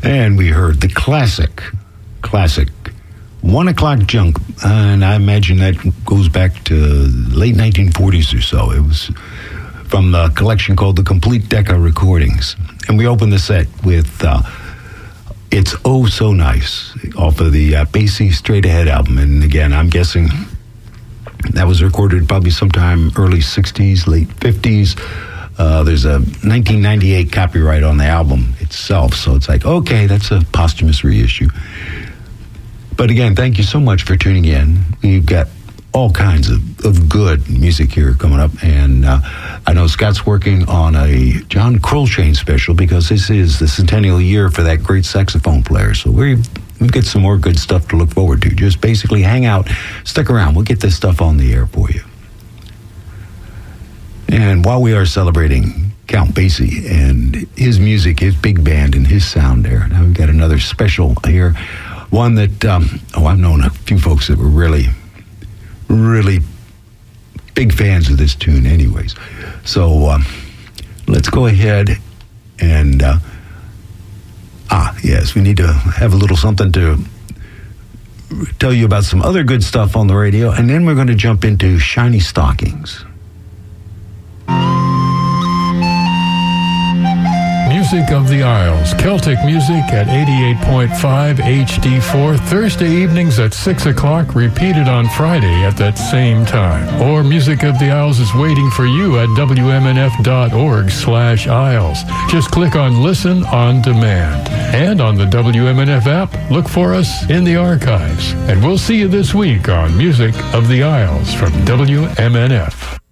And we heard the classic 1 O'Clock Junk, and I imagine that goes back to late 1940s or so. It was from the collection called The Complete Decca Recordings. And we opened the set with It's Oh So Nice off of the Basie Straight Ahead album. And again, I'm guessing that was recorded probably sometime early 60s, late 50s. There's a 1998 copyright on the album itself, so it's like, okay, that's a posthumous reissue. But again, thank you so much for tuning in. We've got all kinds of good music here coming up, and I know Scott's working on a John Coltrane special because this is the centennial year for that great saxophone player, so we've got some more good stuff to look forward to. Just basically hang out, stick around. We'll get this stuff on the air for you. And while we are celebrating Count Basie and his music, his big band, and his sound there, now we've got another special here. One that, I've known a few folks that were really, really big fans of this tune anyways. So let's go ahead and, yes, we need to have a little something to tell you about some other good stuff on the radio, and then we're going to jump into Shiny Stockings. Music of the Isles, Celtic music at 88.5 HD4, Thursday evenings at 6 o'clock, repeated on Friday at that same time. Or Music of the Isles is waiting for you at WMNF.org/Isles. Just click on Listen on Demand. And on the WMNF app, look for us in the archives. And we'll see you this week on Music of the Isles from WMNF.